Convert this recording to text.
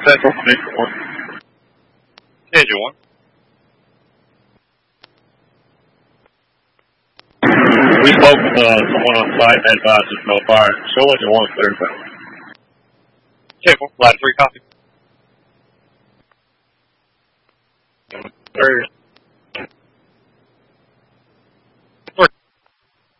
Central, Major 1. Major 1. We spoke with someone on site that advised there's no fire. Show Legend 1 clear that. Ladder 3, copy. Third.